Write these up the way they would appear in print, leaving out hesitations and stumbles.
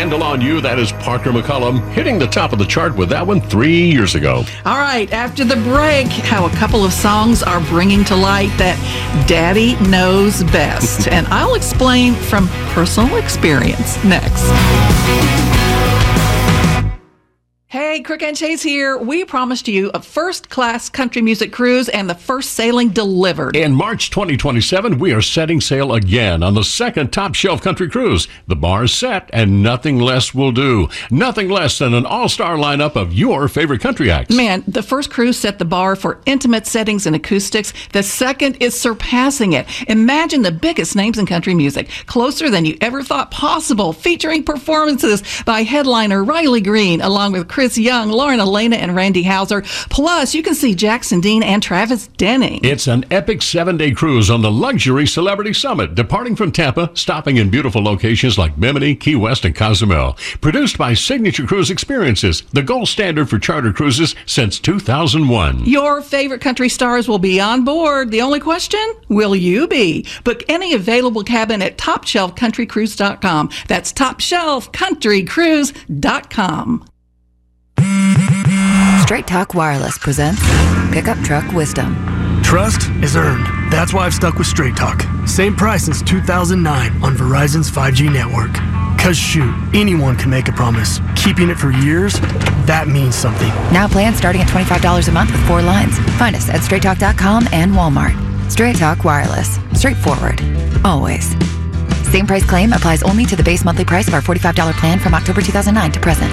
Handle on You. That is Parker McCollum hitting the top of the chart with that one 3 years ago. All right, after the break, how a couple of songs are bringing to light that Daddy knows best. And I'll explain from personal experience next. Hey, Crook and Chase here. We promised you a first-class country music cruise and the first sailing delivered. In March 2027, we are setting sail again on the second Top Shelf Country Cruise. The bar is set and nothing less will do. Nothing less than an all-star lineup of your favorite country acts. Man, the first cruise set the bar for intimate settings and acoustics. The second is surpassing it. Imagine the biggest names in country music, closer than you ever thought possible, featuring performances by headliner Riley Green, along with Chris Young, Lauren Elena, and Randy Houser. Plus, you can see Jackson Dean and Travis Denning. It's an epic 7-day cruise on the Luxury Celebrity Summit, departing from Tampa, stopping in beautiful locations like Bimini, Key West, and Cozumel. Produced by Signature Cruise Experiences, the gold standard for charter cruises since 2001. Your favorite country stars will be on board. The only question, will you be? Book any available cabin at TopShelfCountryCruise.com. That's TopShelfCountryCruise.com. Straight Talk Wireless presents Pickup Truck Wisdom. Trust is earned. That's why I've stuck with Straight Talk. Same price since 2009 on Verizon's 5G network. Cause shoot, anyone can make a promise. Keeping it for years, that means something. Now plans starting at $25 a month with 4 lines. Find us at straighttalk.com and Walmart. Straight Talk Wireless. Straightforward. Always. Same price claim applies only to the base monthly price of our $45 plan from October 2009 to present.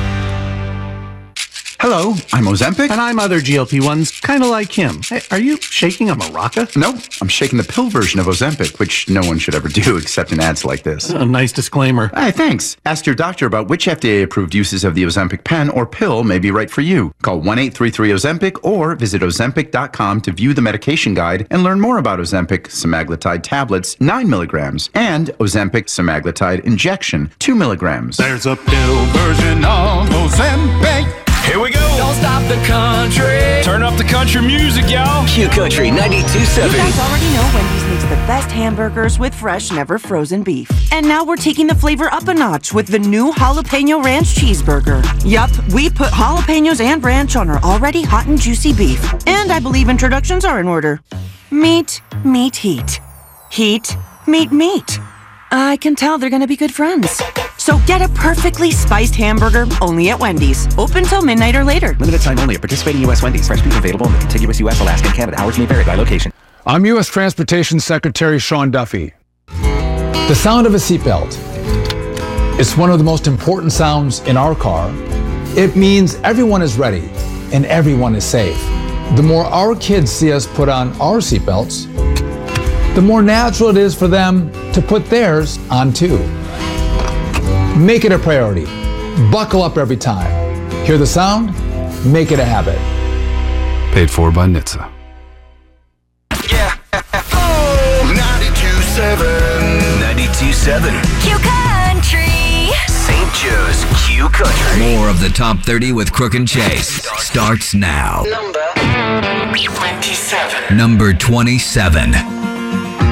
Hello, I'm Ozempic. And I'm other GLP-1s, kind of like him. Hey, are you shaking a maraca? Nope, I'm shaking the pill version of Ozempic, which no one should ever do except in ads like this. A nice disclaimer. Hey, thanks. Ask your doctor about which FDA-approved uses of the Ozempic pen or pill may be right for you. Call 1-833-OZEMPIC or visit Ozempic.com to view the medication guide and learn more about Ozempic semaglutide tablets, 9 milligrams, and Ozempic semaglutide injection, 2 milligrams. There's a pill version of Ozempic. Here we go. Don't stop the country. Turn up the country music, y'all. Q Country 92.7. You guys already know Wendy's makes the best hamburgers with fresh, never frozen beef. And now we're taking the flavor up a notch with the new Jalapeno Ranch Cheeseburger. Yup, we put jalapenos and ranch on our already hot and juicy beef. And I believe introductions are in order. Meat, meat, heat. Heat, meat, meat. I can tell they're gonna be good friends. So get a perfectly spiced hamburger only at Wendy's. Open till midnight or later. Limited time only at participating U.S. Wendy's. Fresh beef available in the contiguous U.S., Alaska, and Canada. Hours may vary by location. I'm U.S. Transportation Secretary Sean Duffy. The sound of a seatbelt. It's one of the most important sounds in our car. It means everyone is ready and everyone is safe. The more our kids see us put on our seatbelts, the more natural it is for them to put theirs on too. Make it a priority. Buckle up every time. Hear the sound? Make it a habit. Paid for by NHTSA. Yeah. Oh, 92.7. 92.7. Q Country. St. Joe's Q Country. More of the top 30 with Crook and Chase starts now. Number 27. Number 27.